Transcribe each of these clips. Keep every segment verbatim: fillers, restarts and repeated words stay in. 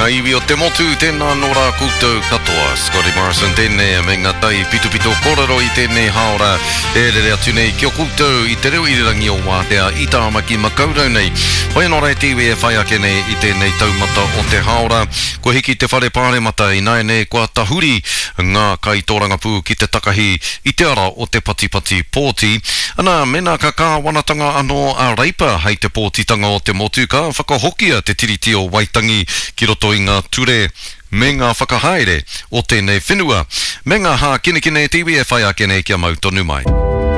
Ngā iwi o te motu, tēnā no rā koutou katoa. Scotty Morrison tēnei, me ngā tai pitu pitu korero i tēnei haora. E rere atu nei, kia koutou i te reo irirangi o wātea, i tā maki makaurau nei. Pai anō rei tiwi e whai ake nei i tēnei taumata o te haora. Ko hiki te whare pāre mata i nai nei kua tahuri ngā kai tōranga pū ki te takahi i te ara o te patipati pōti. Ana, mena ka kā wanatanga anō a reipa hei te pōtitanga o te motu ka whakahokia te tiriti o Waitangi ki roto i ngā ture me ngā whakahaere o tēnei whenua. Me ngā hā kinekine tiwi e whai ake nei kia mau tonu mai.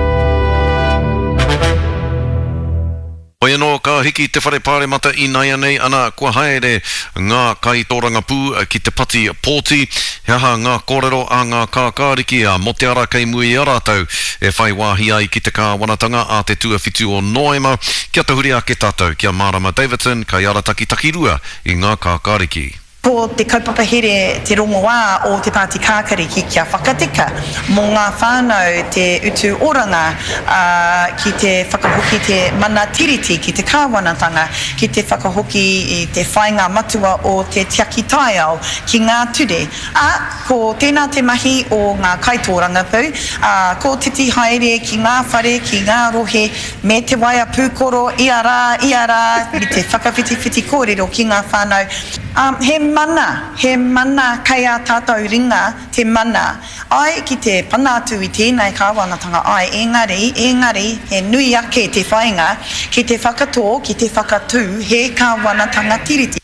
Oi anō ka hiki te whare pāre mata i nai anei ana kua haere ngā kai tōranga pū ki te pati pōti. He aha ngā kōrero a ngā kākāriki a mo te ara kei mui a rātou e whai wāhi ai ki te kāwanatanga a te tuawhitu o Noema. Kia tahuri ake tātou, kia Marama Davidson, kai arataki takirua i ngā kākāriki. Ko te kaupapa here te rongo wā o te Pāti Kākariki kia whakatika mō ngā whānau te utu oranga uh, ki te whakahoki te mana tiriti ki te kāwanatanga ki te whakahoki i te whainga matua o te tiaki taiao ki ngā ture. A, ko tēnā te mahi o ngā kaitōranga pū, uh, ko titi haere ki ngā whare, ki ngā rohe, me te waia pūkoro, ia rā, ia rā, i te whakawhiti-whiti kōrero ki ngā whānau. Um, he mana, he mana kai a tātou ringa, te mana. Ai ki te panātu i tēnei kāwanatanga, ai engari, engari, he nui ake te whainga, ki te whakatō, ki te whakatū, he kāwanatanga tiriti.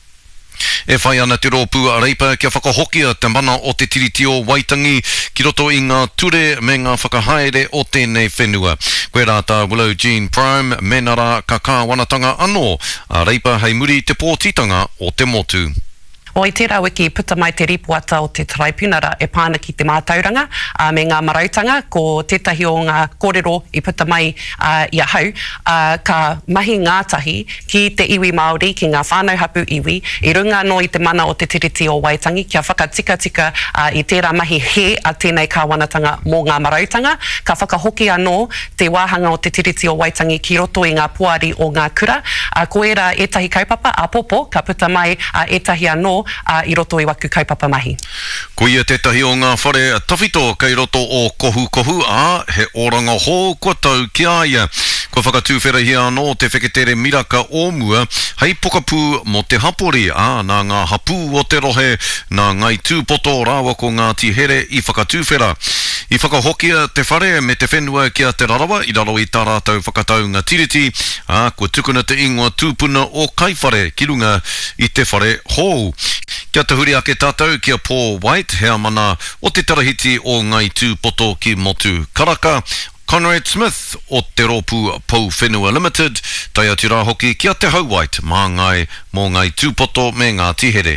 E whai ana te rōpū a reipa kia whakahokia te mana o te tiriti o Waitangi ki roto i ngā ture me ngā whakahaere o tēnei whenua. Koe rāta Willow Jean Prime, menara ka kāwanatanga anō a reipa hei muri te pōtitanga o te motu. O i tērā wiki puta mai te ripuata o te Traipūnara e pāna ki te mātauranga uh, me ngā marautanga ko tētahi o ngā kōrero i puta mai uh, i ahau uh, ka mahi ngātahi ki te iwi Māori ki ngā whānau hapu iwi i runga no i te mana o te tiriti o Waitangi kia whakatika tika uh, i tērā mahi he a tēnei kāwanatanga mō ngā marautanga ka whakahoki anō te wāhanga o te tiriti o Waitangi ki roto i ngā puari o ngā kura uh, ko era etahi kaupapa a popo ka puta mai uh, etahi anō Uh, i roto i waku kaupapa mahi. Ko ia tētahi o ngā whare tawhito kei roto o kohu kohu a he oranga hō kua tau ki aia. Ko whakatūwhera hi anō te wheketere miraka o mua hei pokapū mo te hapori a nā ngā hapū o te rohe nā ngai tūpoto rāwa ko ngā tihere i whakatūwhera. I whakahokia te whare me te whenua kia te rarawa i raro i tā rātou whakataunga tiriti a ko tukuna te ingoa tūpuna o kaiwhare ki runga i te whare hou. Kia te huri ake tātou kia Paul White, hea mana o te tarahiti o ngai tūpoto ki motu karaka. Conrad Smith o te rōpū Pou Whenua Limited, tai atu rā hoki kia te hau White, mā ngai mō ngai tūpoto me ngā tihere.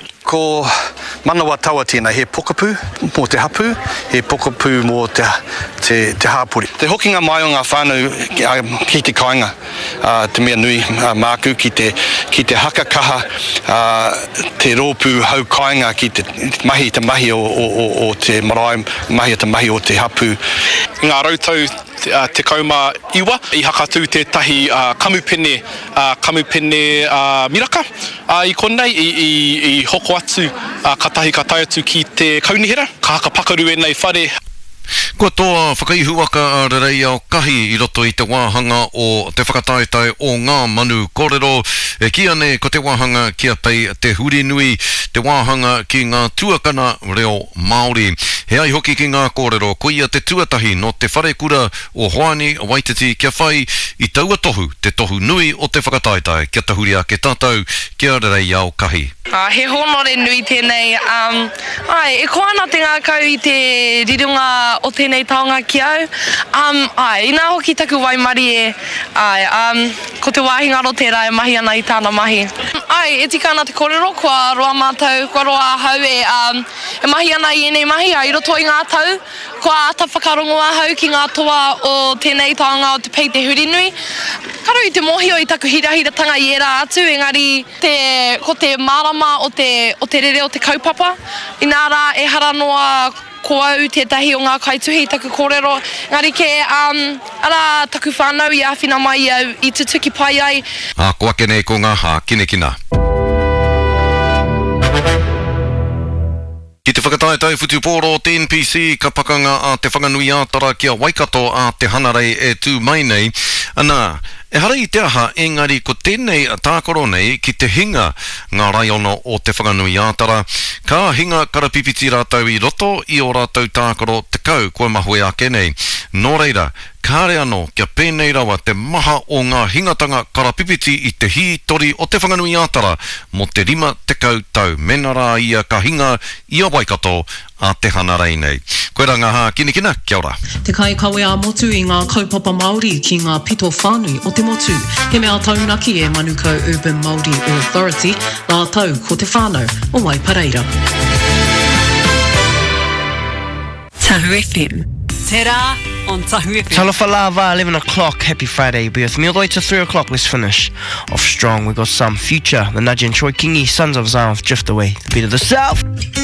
Ko manawa taua tēnā, he pokapū mō te hapu, he pokapū mō te, te, te hāpuri. Te hokinga mai o ngā whānau ki te kāinga, uh, te mea nui uh, māku ki te, ki te haka kaha, uh, te rōpū hau kāinga ki te mahi, te mahi o, o, o, o te marae, mahi o te mahi o te hapu. Ngā rautau uh, te kauma iwa, i hakatū tētahi uh, kamupene, uh, kamupene uh, miraka. Uh, I konei, i, i, i hoko atu, uh, katahi ka tai atu ki te kaunihera, ka haka pakaru e nei whare. Kua toa whakaihu aka a rerei au kahi i roto i te wāhanga o te whakataetai o ngā manu kōrero. E kia ne ko te wāhanga kia pei te huri nui, te wāhanga ki ngā tuakana reo Māori. He ai hoki ki ngā kōrero, ko ia te tuatahi no te whare kura o Hoani Waititi kia whai i taua tohu, te tohu nui o te whakataetai. Kia tahuri ake tātou, kia rerei au kahi. Uh, he honore nui tēnei, um, ai, e koana te ngā kau i te rirunga o tēnei taonga ki au. Um, ai, ina hoki taku waimari e, ai, um, ko te wāhinga ro tērā e mahi ana i tāna mahi. Ai, e tika ana te kōrero, kua roa mātou, kua roa hau e, um, e mahi ana i enei mahi, ai roto i ngā tau, kua ata whakarongo hau ki ngā toa o tēnei taonga o te pei te huri nui. Karu i te mohio i taku hirahiratanga i era atu, engari te, ko te marama o te, o te rere o te kaupapa. I nā rā e haranoa ko au tētahi o ngā kaituhi taku kōrero. Ngari ke um, ara taku whānau i āwhina mai au i te tuki pai ai. A ko ake nei ko ngā hā kinekina. Ki te whakataetai whutupōro te N P C, ka pakanga a te whanganui ātara kia Waikato a te hanarei e tū mai nei. Anā, e hara i te aha, engari ko tēnei a tākoro nei ki te hinga ngā raiono o te whanganui ātara. Ka hinga karapipiti rātau i roto i o rātau tākoro te kau koe mahoe ake nei. Nō reira, kāre anō kia pēnei rawa te maha o ngā hingatanga karapipiti i te hītori o te whanganui ātara mo te rima te kau tau. Mena rā ia ka hinga i o Waikato a te hanarei nei. Koe rā ngā hā kinikina, kia ora. Te kai kawe a motu i ngā kaupapa Māori ki ngā pito whānui o te motu. He mea taunaki e Manukau Urban Māori Authority, ngā tau ko te whānau o Waipareira. Tahu F M. Te rā on Tahu F M. Talofa lava, eleven o'clock. Happy Friday. Be with me all the way to three o'clock. Let's finish off strong. We got some Future, the Nudge and Troy Kingi, Sons of Zion, Drift Away, the beat of the South.